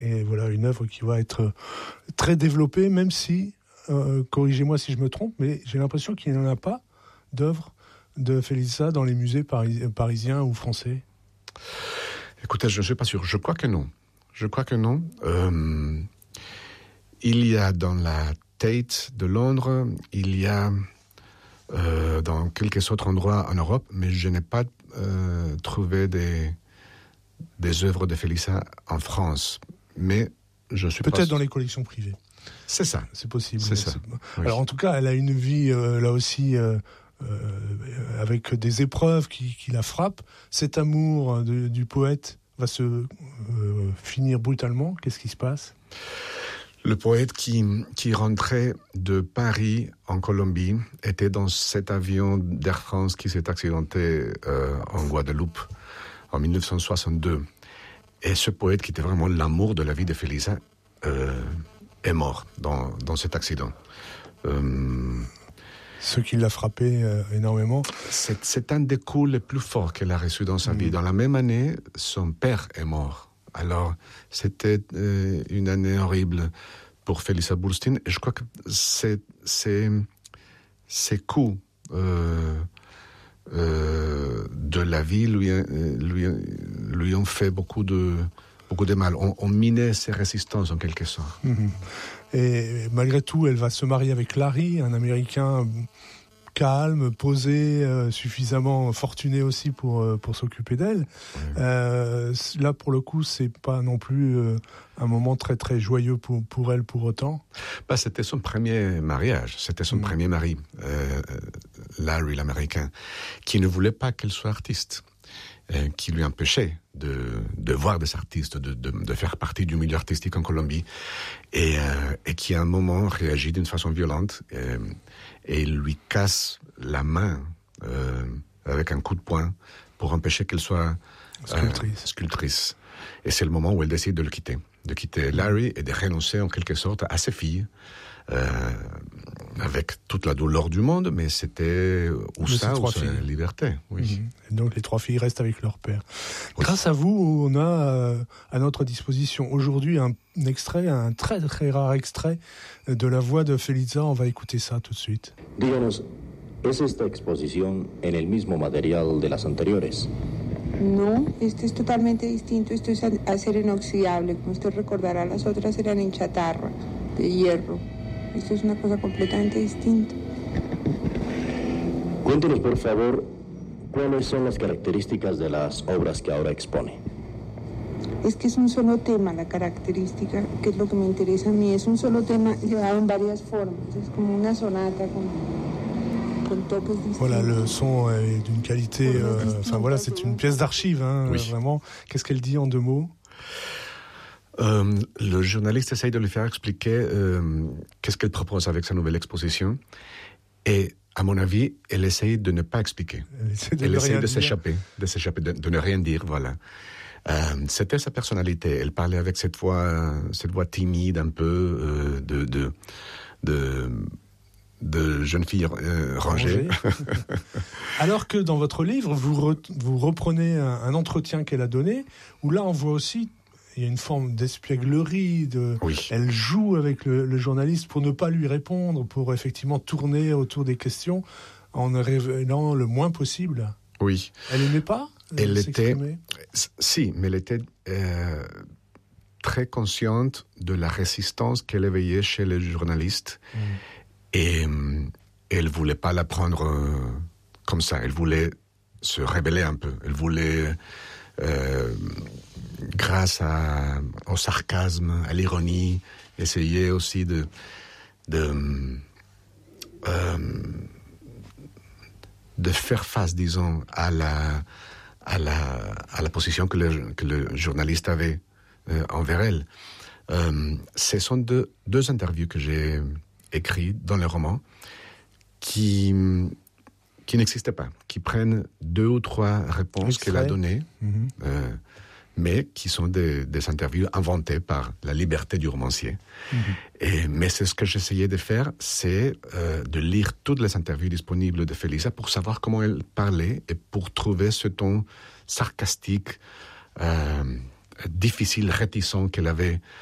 Et voilà une œuvre qui va être très développée, même si, corrigez-moi si je me trompe, mais j'ai l'impression qu'il n'y en a pas d'œuvre de Félisa dans les musées parisiens ou français. Écoutez, je ne suis pas sûr. Je crois que non. Il y a dans la Tate de Londres, il y a dans quelques autres endroits en Europe, mais je n'ai pas trouvé des œuvres de Félisa en France. Mais je suis peut-être dans les collections privées. C'est ça. C'est possible. C'est ça. Oui. Alors en tout cas, elle a une vie là aussi avec des épreuves qui la frappent. Cet amour du poète va se finir brutalement. Qu'est-ce qui se passe ? Le poète qui rentrait de Paris en Colombie était dans cet avion d'Air France qui s'est accidenté en Guadeloupe en 1962. Et ce poète, qui était vraiment l'amour de la vie de Félisa, est mort dans cet accident. Ce qui l'a frappé énormément. C'est un des coups les plus forts qu'elle a reçus dans sa vie. Dans la même année, son père est mort. Alors, c'était une année horrible pour Félisa Burstyn. Et je crois que ces coups de la vie lui ont fait beaucoup de mal. On minait ses résistances en quelque sorte. Et malgré tout, elle va se marier avec Larry, un Américain calme, posé, suffisamment fortuné aussi pour s'occuper d'elle. Là, pour le coup, c'est pas non plus un moment très très joyeux pour elle pour autant. C'était son premier mariage, c'était son premier mari, Larry l'Américain, qui ne voulait pas qu'elle soit artiste, qui lui empêchait de voir des artistes, de faire partie du milieu artistique en Colombie, et qui à un moment réagit d'une façon violente, et il lui casse la main avec un coup de poing pour empêcher qu'elle soit sculptrice. Et c'est le moment où elle décide de quitter Larry et de renoncer en quelque sorte à ses filles, avec toute la douleur du monde, mais c'était ou sa liberté. Oui. Et donc les 3 filles restent avec leur père. Oui. Grâce à vous, on a à notre disposition aujourd'hui un très très rare extrait de la voix de Félisa. On va écouter ça tout de suite. Díganos, ¿es esta exposición en el mismo material de las anteriores? No, este es totalmente distinto. Esto es acero inoxidable. Como usted recordará, las otras eran en chatarra, de hierro. Esto es una cosa completamente distinta. Cuéntenos, por favor, cuáles son las características de las obras que ahora expone. Es que es un solo tema, la característica, que es lo que me interesa a mí. Es un solo tema llevado en varias formas. Es como una sonata con toques distintos. Voilà, le son est d'une qualité... c'est une pièce d'archive, vraiment. Qu'est-ce qu'elle dit en 2 mots ? Le journaliste essaye de lui faire expliquer qu'est-ce qu'elle propose avec sa nouvelle exposition. Et, à mon avis, elle essaye de ne pas expliquer. Elle essaye de s'échapper, de ne rien dire, voilà. C'était sa personnalité. Elle parlait avec cette voix timide, un peu, de jeune fille rangée. Alors que dans votre livre, vous reprenez un entretien qu'elle a donné, où là on voit aussi... Il y a une forme d'espièglerie. Elle joue avec le journaliste pour ne pas lui répondre, pour effectivement tourner autour des questions en ne révélant le moins possible. Oui. Elle n'aimait pas s'exprimer ? Si, mais elle était très consciente de la résistance qu'elle éveillait chez les journalistes. Et elle ne voulait pas la prendre comme ça. Elle voulait se rebeller un peu. Elle voulait... grâce au sarcasme, à l'ironie, essayer aussi de faire face, disons, à la position que le journaliste avait envers elle. Ce sont deux interviews que j'ai écrites dans le roman qui n'existaient pas, qui prennent 2 ou 3 réponses qu'elle a données, mais qui sont des interviews inventées par la liberté du romancier. Mais c'est ce que j'essayais de faire, c'est de lire toutes les interviews disponibles de Félisa pour savoir comment elle parlait et pour trouver ce ton sarcastique, difficile, réticent qu'elle avait